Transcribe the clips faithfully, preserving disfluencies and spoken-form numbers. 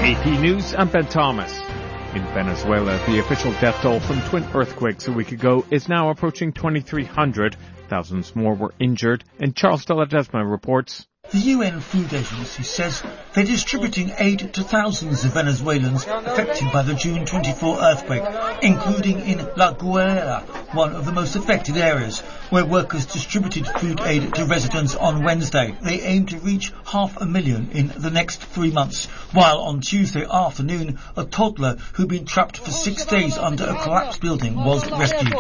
A P News, I'm Ben Thomas. In Venezuela, the official death toll from twin earthquakes a week ago is now approaching twenty-three hundred. Thousands more were injured, and Charles de Ledesma reports. The U N Food Agency says they're distributing aid to thousands of Venezuelans affected by the June twenty-fourth earthquake, including in La Guaira, one of the most affected areas, where workers distributed food aid to residents on Wednesday. They aim to reach half a million in the next three months, while on Tuesday afternoon, a toddler who'd been trapped for six days under a collapsed building was rescued.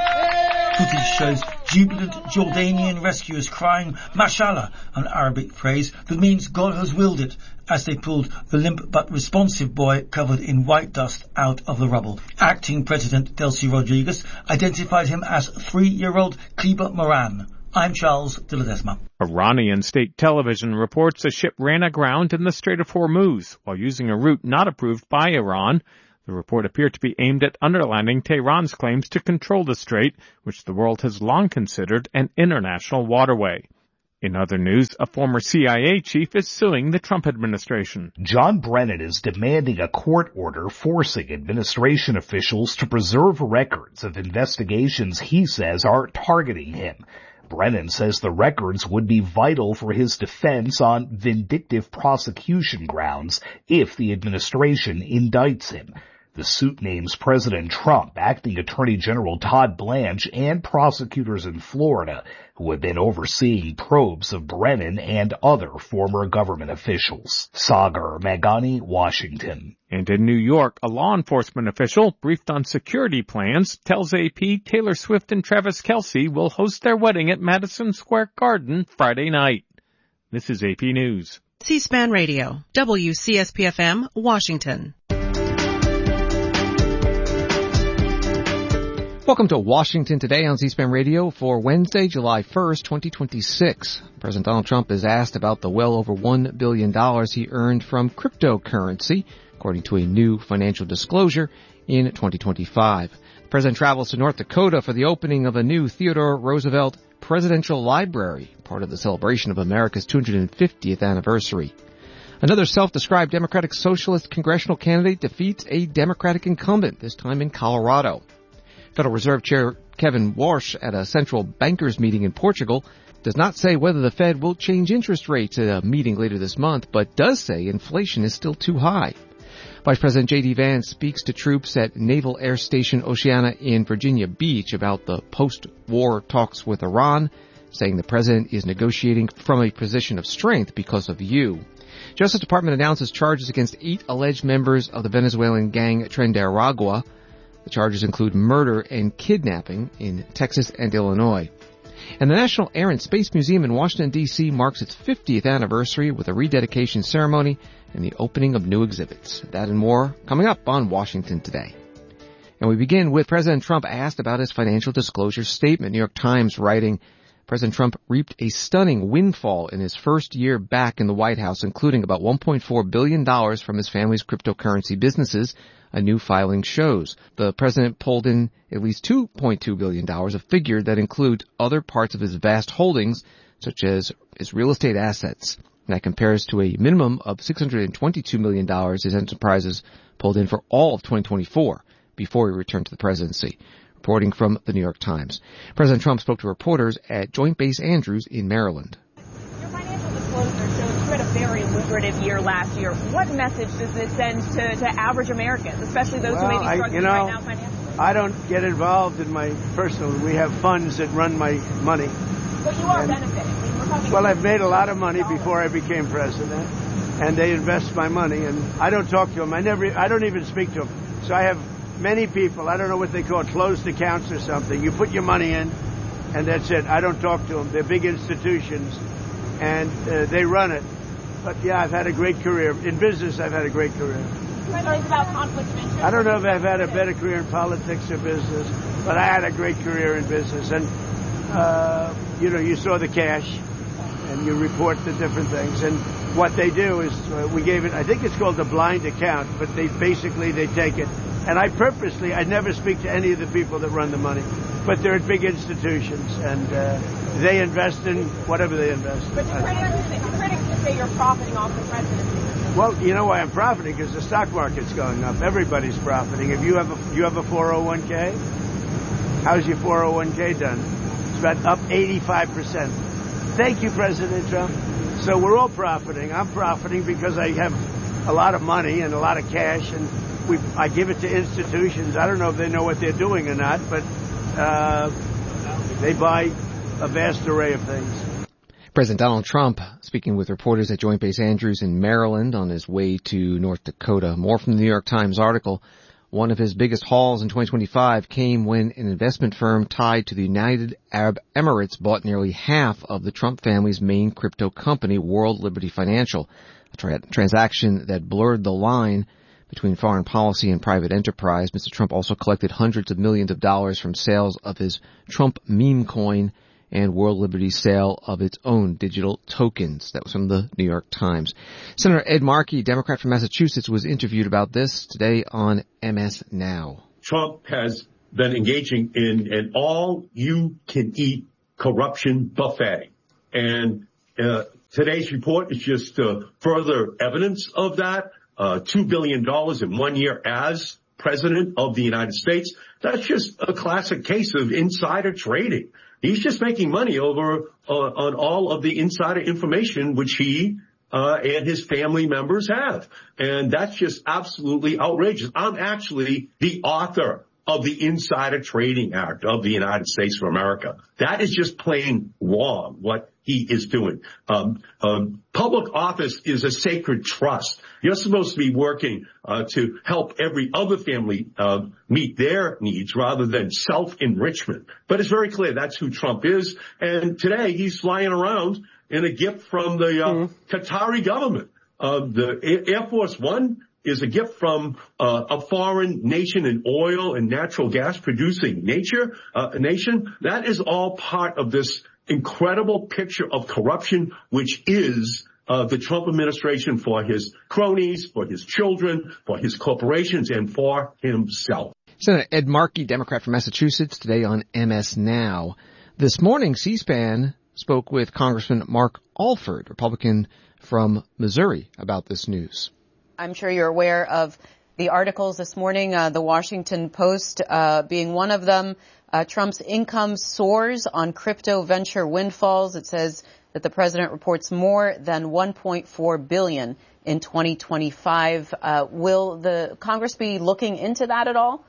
Footage shows jubilant Jordanian rescuers crying Mashallah, an Arabic phrase that means God has willed it, as they pulled the limp but responsive boy covered in white dust out of the rubble. Acting President Delcy Rodriguez identified him as three-year-old Kliba Moran. I'm Charles de Ledesma. Iranian state television reports a ship ran aground in the Strait of Hormuz while using a route not approved by Iran. The report appeared to be aimed at underlining Tehran's claims to control the strait, which the world has long considered an international waterway. In other news, a former C I A chief is suing the Trump administration. John Brennan is demanding a court order forcing administration officials to preserve records of investigations he says are targeting him. Brennan says the records would be vital for his defense on vindictive prosecution grounds if the administration indicts him. The suit names President Trump, acting Attorney General Todd Blanche, and prosecutors in Florida who have been overseeing probes of Brennan and other former government officials. Sagar Magani, Washington. And in New York, a law enforcement official briefed on security plans tells A P Taylor Swift and Travis Kelce will host their wedding at Madison Square Garden Friday night. This is A P News. C-SPAN Radio, W C S P F M, Washington. Welcome to Washington Today on C-SPAN Radio for Wednesday, July first, twenty twenty-six. President Donald Trump is asked about the well over one billion dollars he earned from cryptocurrency, according to a new financial disclosure in twenty twenty-five. The president travels to North Dakota for the opening of a new Theodore Roosevelt Presidential Library, part of the celebration of America's two hundred fiftieth anniversary. Another self-described Democratic Socialist congressional candidate defeats a Democratic incumbent, this time in Colorado. Federal Reserve Chair Kevin Warsh at a central bankers meeting in Portugal does not say whether the Fed will change interest rates at a meeting later this month, but does say inflation is still too high. Vice President J D Vance speaks to troops at Naval Air Station Oceana in Virginia Beach about the post-war talks with Iran, saying the president is negotiating from a position of strength because of you. Justice Department announces charges against eight alleged members of the Venezuelan gang Tren de Aragua. The charges include murder and kidnapping in Texas and Illinois. And the National Air and Space Museum in Washington, D C marks its fiftieth anniversary with a rededication ceremony and the opening of new exhibits. That and more coming up on Washington Today. And we begin with President Trump asked about his financial disclosure statement. New York Times writing, President Trump reaped a stunning windfall in his first year back in the White House, including about one point four billion dollars from his family's cryptocurrency businesses, a new filing shows. The president pulled in at least two point two billion dollars, a figure that includes other parts of his vast holdings, such as his real estate assets. And that compares to a minimum of six hundred twenty-two million dollars his enterprises pulled in for all of twenty twenty-four before he returned to the presidency. Reporting from the New York Times. President Trump spoke to reporters at Joint Base Andrews in Maryland. Your financial disclosure shows you had a very lucrative year last year. What message does this send to, to average Americans, especially those well, who may be struggling I, you know, right now financially? I don't get involved in my personal. We have funds that run my money. But you are and, benefiting. Well, I've made a lot of money before I became president, and they invest my money, and I don't talk to them. I never. I don't even speak to them. So I have many people, I don't know what they call it, closed accounts or something. You put your money in, and that's it. I don't talk to them. They're big institutions, and uh, they run it. But, yeah, I've had a great career. In business, I've had a great career. Questions about conflict of interest? I don't know if I've had a better career in politics or business, but I had a great career in business. And, uh, you know, you saw the cash, and you report the different things. And what they do is uh, we gave it, I think it's called the blind account, but they basically, they take it. And I purposely, I never speak to any of the people that run the money, but they're at big institutions, and uh, they invest in whatever they invest in. But the critics, the critics say you're profiting off the presidency. Well, you know why I'm profiting? Because the stock market's going up. Everybody's profiting. If you have a, you have a four oh one k, how's your four oh one k done? It's about up eighty-five percent. Thank you, President Trump. So we're all profiting. I'm profiting because I have a lot of money and a lot of cash, and we I give it to institutions. I don't know if they know what they're doing or not, but uh, they buy a vast array of things. President Donald Trump speaking with reporters at Joint Base Andrews in Maryland on his way to North Dakota. More from the New York Times article. One of his biggest hauls in twenty twenty-five came when an investment firm tied to the United Arab Emirates bought nearly half of the Trump family's main crypto company, World Liberty Financial, a tra- transaction that blurred the line between foreign policy and private enterprise. Mister Trump also collected hundreds of millions of dollars from sales of his Trump meme coin and World Liberty's sale of its own digital tokens. That was from the New York Times. Senator Ed Markey, Democrat from Massachusetts, was interviewed about this today on M S Now. Trump has been engaging in an all-you-can-eat corruption buffet. And uh, today's report is just uh, further evidence of that. Uh, two billion dollars in one year as president of the United States. That's just a classic case of insider trading. He's just making money over uh, on all of the insider information which he uh, and his family members have. And that's just absolutely outrageous. I'm actually the author of the Insider Trading Act of the United States of America. That is just plain wrong, what he is doing. Um, um, public office is a sacred trust. You're supposed to be working uh, to help every other family uh, meet their needs rather than self-enrichment. But it's very clear that's who Trump is. And today he's flying around in a gift from the uh, mm. Qatari government. Uh, the Air Force One is a gift from uh, a foreign nation, an oil and natural gas producing nature, uh, nation. That is all part of this incredible picture of corruption, which is uh, the Trump administration for his cronies, for his children, for his corporations, and for himself. Senator Ed Markey, Democrat from Massachusetts, today on M S Now. This morning, C-SPAN spoke with Congressman Mark Alford, Republican from Missouri, about this news. I'm sure you're aware of the articles this morning, uh, the Washington Post uh, being one of them. Uh, Trump's income soars on crypto venture windfalls. It says that the president reports more than one point four billion dollars in twenty twenty-five. Uh, will the Congress be looking into that at all?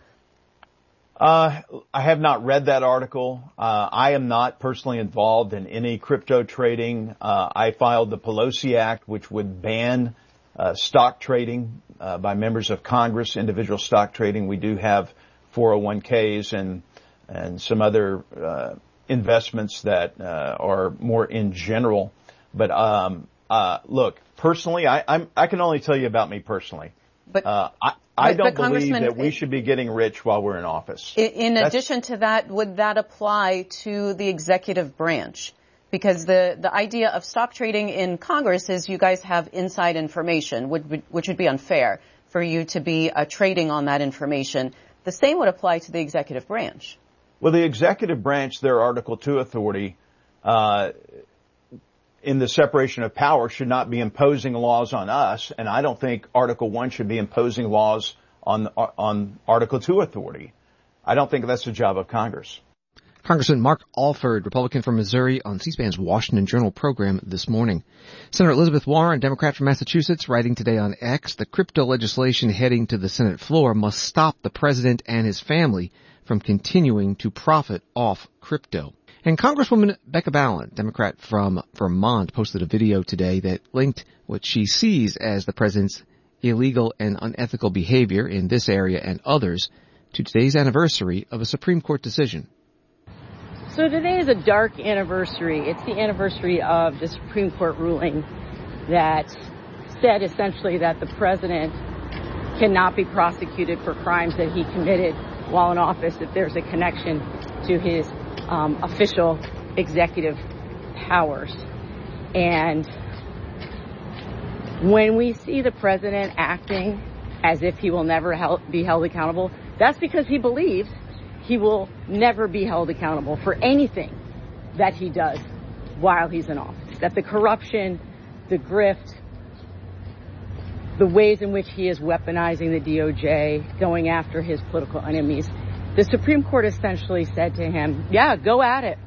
Uh, I have not read that article. Uh, I am not personally involved in any crypto trading. Uh, I filed the Pelosi Act, which would ban Uh, stock trading uh, by members of Congress, individual stock trading. We do have four oh one k's and and some other uh, investments that uh, are more in general. But um, uh, look, personally, I, I'm, I can only tell you about me personally. But uh, I, I but, don't but believe that we should be getting rich while we're in office. In, in addition to that, would that apply to the executive branch? Because the, the idea of stock trading in Congress is you guys have inside information, which, which would be unfair for you to be uh, trading on that information. The same would apply to the executive branch. Well, the executive branch, their Article two authority, uh, in the separation of power should not be imposing laws on us. And I don't think Article one should be imposing laws on, on Article two authority. I don't think that's the job of Congress. Congressman Mark Alford, Republican from Missouri, on C-SPAN's Washington Journal program this morning. Senator Elizabeth Warren, Democrat from Massachusetts, writing today on X, the crypto legislation heading to the Senate floor must stop the president and his family from continuing to profit off crypto. And Congresswoman Becca Balint, Democrat from Vermont, posted a video today that linked what she sees as the president's illegal and unethical behavior in this area and others to today's anniversary of a Supreme Court decision. So today is a dark anniversary. It's the anniversary of the Supreme Court ruling that said essentially that the president cannot be prosecuted for crimes that he committed while in office if there's a connection to his um, official executive powers. And when we see the president acting as if he will never hel- be held accountable, that's because he believes he will never be held accountable for anything that he does while he's in office. That the corruption, the grift, the ways in which he is weaponizing the D O J, going after his political enemies. The Supreme Court essentially said to him, yeah, go at it.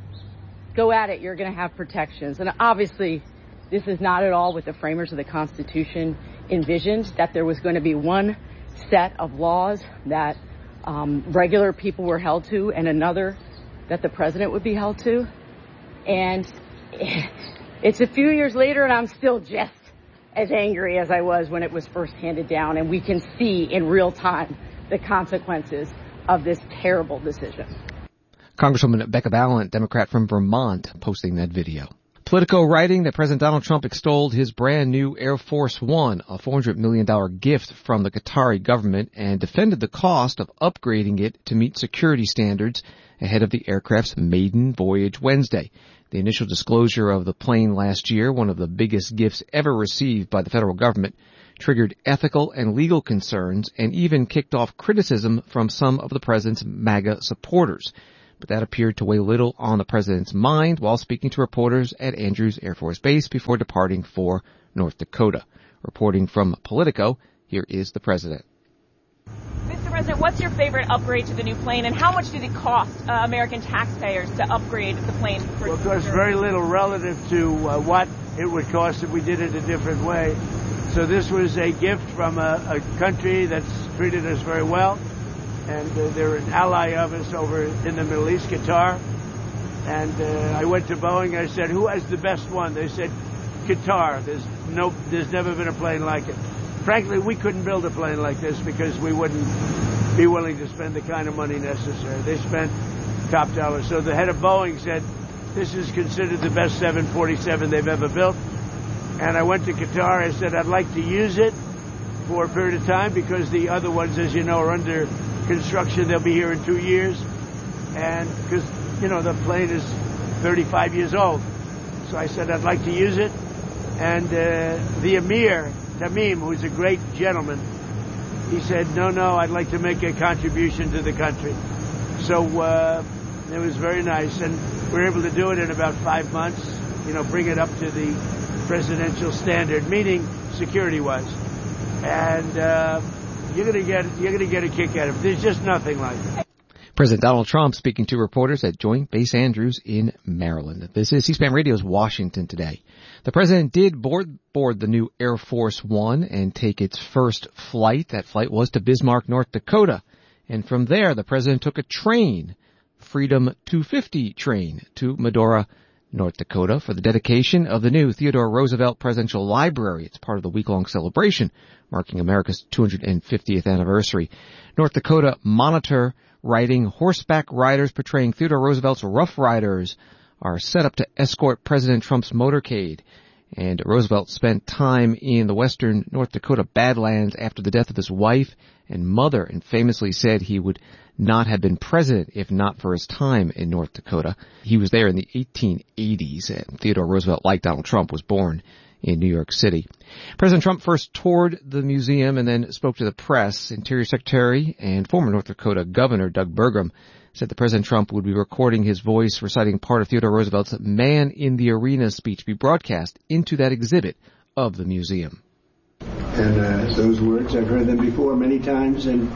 Go at it. You're going to have protections. And obviously, this is not at all what the framers of the Constitution envisioned, that there was going to be one set of laws that um, regular people were held to and another that the president would be held to. And it's a few years later and I'm still just as angry as I was when it was first handed down. And we can see in real time the consequences of this terrible decision. Congresswoman Becca Balint, Democrat from Vermont, posting that video. Politico writing that President Donald Trump extolled his brand new Air Force One, a four hundred million dollars gift from the Qatari government, and defended the cost of upgrading it to meet security standards ahead of the aircraft's maiden voyage Wednesday. The initial disclosure of the plane last year, one of the biggest gifts ever received by the federal government, triggered ethical and legal concerns and even kicked off criticism from some of the president's MAGA supporters. But that appeared to weigh little on the president's mind while speaking to reporters at Andrews Air Force Base before departing for North Dakota. Reporting from Politico, here is the president. Mister President, what's your favorite upgrade to the new plane, and how much did it cost uh, American taxpayers to upgrade the plane? For well, of course, very little relative to uh, what it would cost if we did it a different way. So this was a gift from a, a country that's treated us very well. And uh, they're an ally of us over in the Middle East, Qatar. And uh, I went to Boeing. I said, "Who has the best one?" They said, "Qatar." There's no, there's never been a plane like it. Frankly, we couldn't build a plane like this because we wouldn't be willing to spend the kind of money necessary. They spent top dollar. So the head of Boeing said, "This is considered the best seven forty-seven they've ever built." And I went to Qatar. I said, "I'd like to use it for a period of time because the other ones, as you know, are under construction. They'll be here in two years. And because, you know, the plane is thirty-five years old. So I said, I'd like to use it. And uh, the Emir, Tamim, who's a great gentleman, he said, no, no, I'd like to make a contribution to the country. So uh, it was very nice. And we were able to do it in about five months, you know, bring it up to the presidential standard, meaning security-wise. And uh, you're going to get you're going to get a kick out of it. There's just nothing like it. President Donald Trump speaking to reporters at Joint Base Andrews in Maryland. This is C-SPAN Radio's Washington Today. The president did board board the new Air Force One and take its first flight. That flight was to Bismarck, North Dakota. And from there, the president took a train, Freedom two fifty train, to Medora, North Dakota for the dedication of the new Theodore Roosevelt Presidential Library. It's part of the week-long celebration marking America's two hundred fiftieth anniversary. North Dakota Monitor writing, horseback riders portraying Theodore Roosevelt's Rough Riders are set up to escort President Trump's motorcade. And Roosevelt spent time in the western North Dakota Badlands after the death of his wife and mother, and famously said he would not have been president if not for his time in North Dakota. He was there in the eighteen eighties, and Theodore Roosevelt, like Donald Trump, was born in New York City. President Trump first toured the museum and then spoke to the press. Interior Secretary and former North Dakota Governor Doug Burgum said that President Trump would be recording his voice reciting part of Theodore Roosevelt's Man in the Arena speech to be broadcast into that exhibit of the museum. And uh, those words, I've heard them before many times, and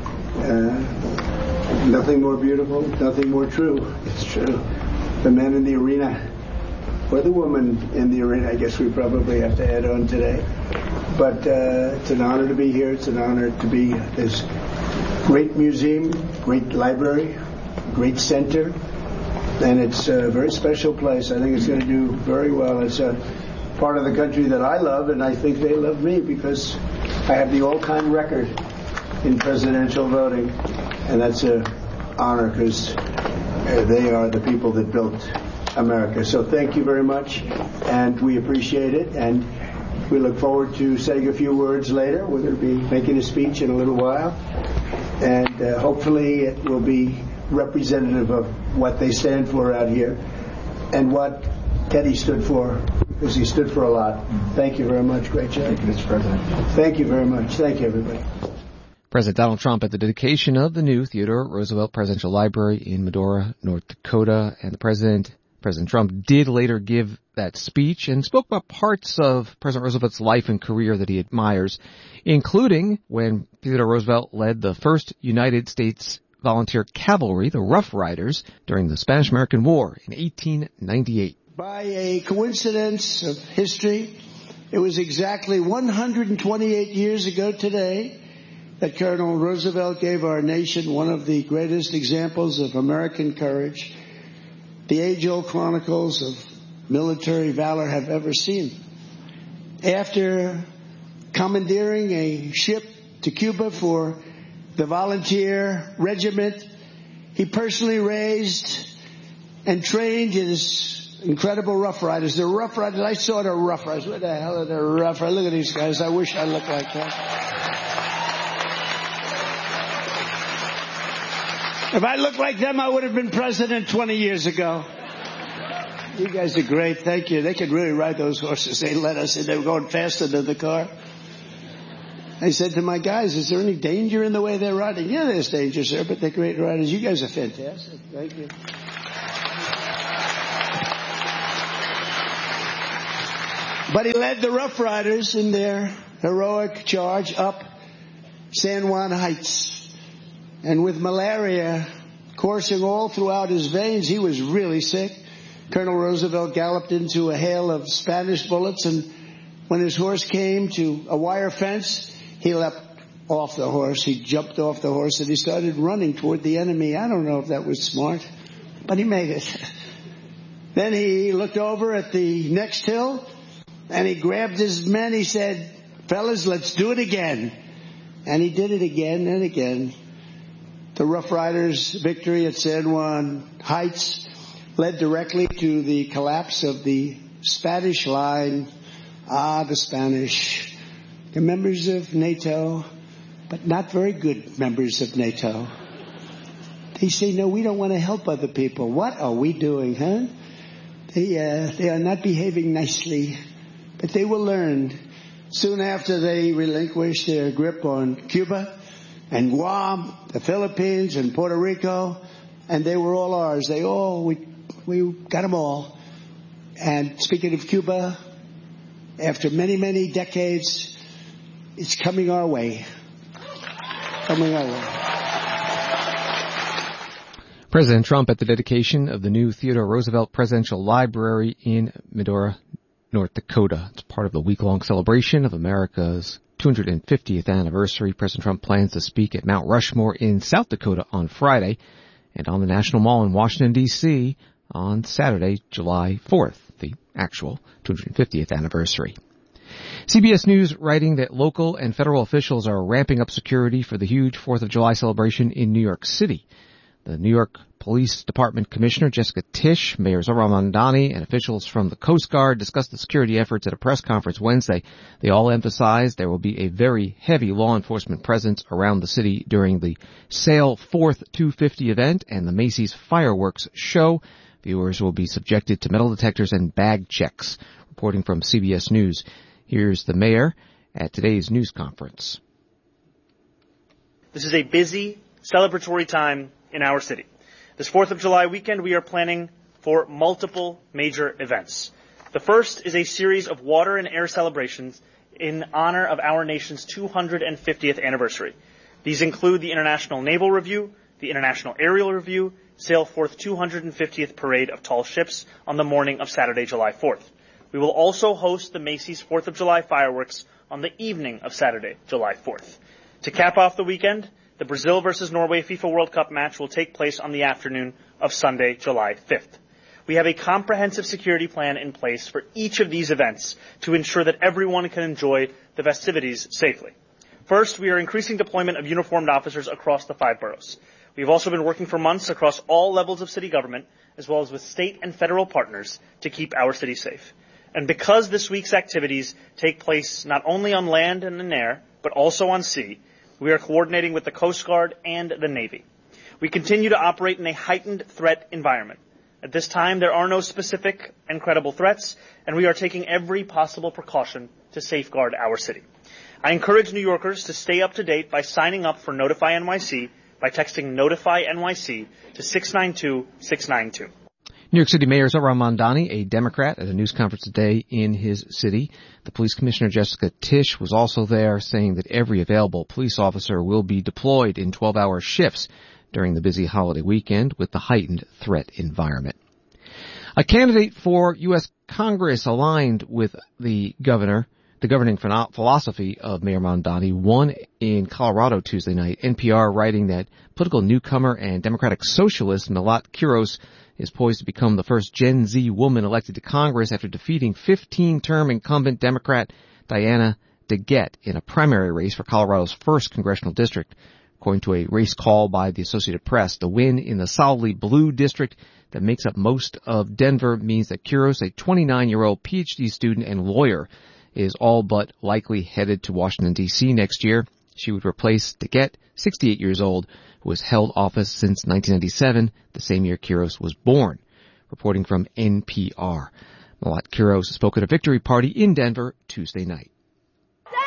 uh, nothing more beautiful, nothing more true. It's true. The man in the arena, or the woman in the arena, I guess we probably have to add on today. But uh, it's an honor to be here. It's an honor to be at this great museum, great library, great center, and it's a very special place. I think it's going to do very well. It's a part of the country that I love, and I think they love me because I have the all-time record in presidential voting, and that's an honor because they are the people that built America. So thank you very much, and we appreciate it, and we look forward to saying a few words later. We're going to be making a speech in a little while, and uh, hopefully it will be representative of what they stand for out here and what Teddy stood for, because he stood for a lot. Thank you very much. Great job. Thank you, Mister President. Thank you very much. Thank you, everybody. President Donald Trump at the dedication of the new Theodore Roosevelt Presidential Library in Medora, North Dakota, and the president President Trump did later give that speech and spoke about parts of President Roosevelt's life and career that he admires, including when Theodore Roosevelt led the first United States Volunteer Cavalry, the Rough Riders, during the Spanish-American War in eighteen ninety-eight. By a coincidence of history, it was exactly one hundred twenty-eight years ago today that Colonel Roosevelt gave our nation one of the greatest examples of American courage the age-old chronicles of military valor have ever seen. After commandeering a ship to Cuba for the volunteer regiment, he personally raised and trained his incredible Rough Riders. The Rough Riders, I saw the Rough Riders. What the hell are the Rough Riders? Look at these guys. I wish I looked like that. If I looked like them, I would have been president twenty years ago. You guys are great. Thank you. They could really ride those horses. They let us in. They were going faster than the car. I said to my guys, is there any danger in the way they're riding? Yeah, there's danger, sir, but they're great riders. You guys are fantastic. Thank you. But he led the Rough Riders in their heroic charge up San Juan Heights. And with malaria coursing all throughout his veins, he was really sick. Colonel Roosevelt galloped into a hail of Spanish bullets, and when his horse came to a wire fence, he leapt off the horse. He jumped off the horse, and he started running toward the enemy. I don't know if that was smart, but he made it. Then he looked over at the next hill, and he grabbed his men. He said, fellas, let's do it again. And he did it again and again. The Rough Riders' victory at San Juan Heights led directly to the collapse of the Spanish line. Ah, the Spanish. They're members of NATO, but not very good members of NATO. They say, no, we don't want to help other people. What are we doing, huh? They, uh, they are not behaving nicely, but they will learn. Soon after they relinquished their grip on Cuba and Guam, the Philippines, and Puerto Rico, and they were all ours. They all, we, we got them all. And speaking of Cuba, after many, many decades, it's coming our way. Coming our way. President Trump at the dedication of the new Theodore Roosevelt Presidential Library in Medora, North Dakota. It's part of the week-long celebration of America's two hundred fiftieth anniversary. President Trump plans to speak at Mount Rushmore in South Dakota on Friday and on the National Mall in Washington, D C on Saturday, July fourth, the actual two hundred fiftieth anniversary. C B S News writing that local and federal officials are ramping up security for the huge fourth of July celebration in New York City. The New York Police Department Commissioner Jessica Tisch, Mayor Zohran Mamdani, and officials from the Coast Guard discussed the security efforts at a press conference Wednesday. They all emphasized there will be a very heavy law enforcement presence around the city during the Sail Fourth two fifty event and the Macy's fireworks show. Viewers will be subjected to metal detectors and bag checks. Reporting from C B S News, here's the mayor at today's news conference. This is a busy, celebratory time in our city. This fourth of July weekend, we are planning for multiple major events. The first is a series of water and air celebrations in honor of our nation's two hundred fiftieth anniversary. These include the International Naval Review, the International Aerial Review, Sail Forth two hundred fiftieth Parade of Tall Ships on the morning of Saturday, July fourth. We will also host the Macy's fourth of July fireworks on the evening of Saturday, July fourth. To cap off the weekend, the Brazil versus Norway FIFA World Cup match will take place on the afternoon of Sunday, July fifth. We have a comprehensive security plan in place for each of these events to ensure that everyone can enjoy the festivities safely. First, we are increasing deployment of uniformed officers across the five boroughs. We've also been working for months across all levels of city government, as well as with state and federal partners, to keep our city safe. And because this week's activities take place not only on land and in air, but also on sea, we are coordinating with the Coast Guard and the Navy. We continue to operate in a heightened threat environment. At this time, there are no specific and credible threats, and we are taking every possible precaution to safeguard our city. I encourage New Yorkers to stay up to date by signing up for Notify N Y C by texting Notify N Y C to six nine two six nine two. New York City Mayor Zohran Mamdani, a Democrat, at a news conference today in his city. The police commissioner, Jessica Tisch, was also there, saying that every available police officer will be deployed in twelve-hour shifts during the busy holiday weekend with the heightened threat environment. A candidate for U S Congress aligned with the governor, the governing philosophy of Mayor Mamdani, won in Colorado Tuesday night. N P R writing that political newcomer and Democratic socialist Milot Quiros is poised to become the first Gen Z woman elected to Congress after defeating fifteen-term incumbent Democrat Diana DeGette in a primary race for Colorado's first congressional district. According to a race call by the Associated Press, the win in the solidly blue district that makes up most of Denver means that Quiros, a twenty-nine-year-old P H D student and lawyer, is all but likely headed to Washington, D C next year. She would replace DeGette, sixty-eight years old, who has held office since nineteen ninety-seven, the same year Quiros was born. Reporting from N P R, Milot Quiros spoke at a victory party in Denver Tuesday night.